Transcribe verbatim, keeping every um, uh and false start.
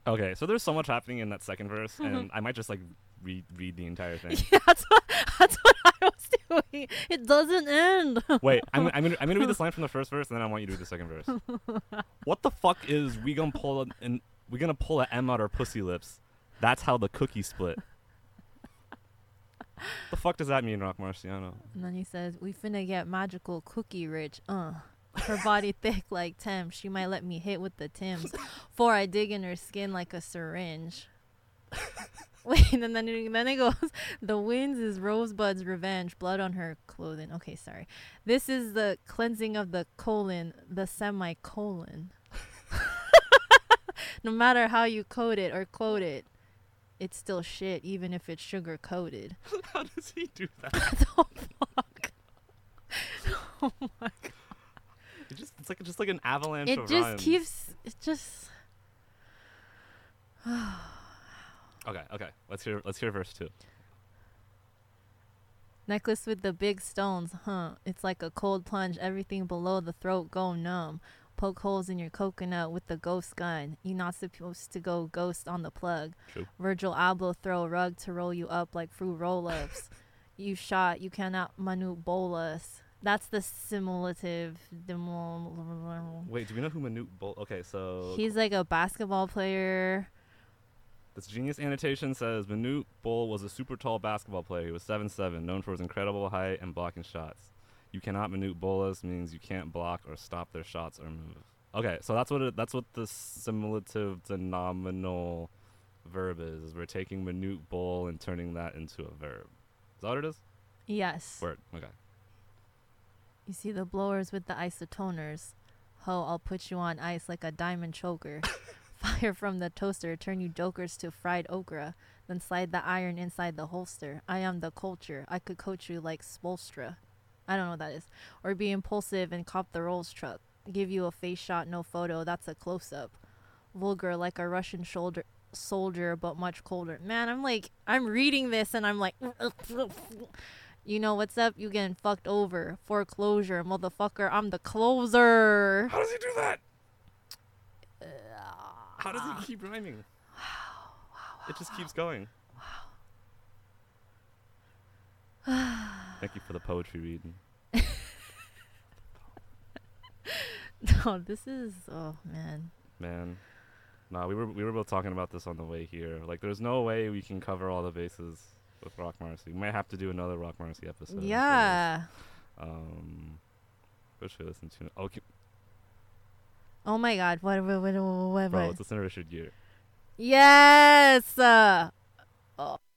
Okay, so there's so much happening in that second verse, and I might just like read read the entire thing. Yeah, that's what that's what I was doing. It doesn't end. Wait, I'm I'm gonna I'm gonna read this line from the first verse, and then I want you to read the second verse. What the fuck is we gonna pull an, an we gonna pull a M out our pussy lips? That's how the cookie split. The fuck does that mean, Rock Marciano? And then he says, "We finna get magical cookie rich." Uh. Her body thick like Tim. She might let me hit with the Tims. For I dig in her skin like a syringe. Wait, and then, then it goes, the winds is Rosebud's revenge, blood on her clothing. Okay, sorry. This is the cleansing of the colon, the semicolon. No matter how you code it or quote it, it's still shit, even if it's sugar coated. How does he do that? Oh, fuck. Oh, my God. It just it's like just like an avalanche It of just rhymes. keeps, it just... Okay, okay. Let's hear let's hear verse two. Necklace with the big stones, huh? It's like a cold plunge. Everything below the throat go numb. Poke holes in your coconut with the ghost gun. You're not supposed to go ghost on the plug. True. Virgil Abloh throw a rug to roll you up like fruit roll-ups. You shot, you cannot Manute bolus. That's the simulative. Wait, do we know who Manute Bol? Okay, so He's like a basketball player. this genius annotation says Manute Bol was a super tall basketball player. He was seven seven, known for his incredible height and blocking shots. You cannot Manute bolus means you can't block or stop their shots or move. Okay, so that's what it, that's what the simulative denominal verb is. Is we're taking Manute Bol and turning that into a verb. Is that what it is? Yes. Word. Okay. You see the blowers with the isotoners. Ho, I'll put you on ice like a diamond choker. Fire from the toaster, turn you jokers to fried okra. Then slide the iron inside the holster. I am the culture. I could coach you like Spolstra. I don't know what that is. Or be impulsive and cop the Rolls truck. Give you a face shot, no photo. That's a close-up. Vulgar like a Russian shoulder soldier, but much colder. Man, I'm like, I'm reading this and I'm like... You know what's up? You getting fucked over. Foreclosure, motherfucker. I'm the closer. How does he do that? Uh, How does he keep rhyming? Wow, wow, It just wow, keeps going. Wow. Thank you for the poetry reading. No, this is, oh man. Man. Nah, we were we were both talking about this on the way here. Like, there's no way we can cover all the bases with Rock Marcy. We might have to do another Rock Marcy episode. Yeah. Um, what should I listen to? Okay. Oh my God. What, what, what, what, what? Bro, let's listen to Richard Gere. Yes. Uh, oh.